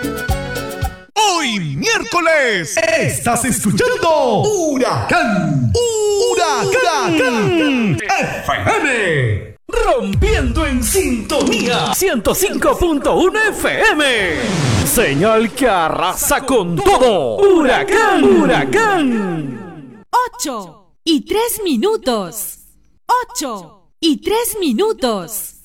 Hoy miércoles estás escuchando Huracán FM, rompiendo en sintonía 105.1 FM, señal que arrasa con todo. Huracán. 8:03. 8:03.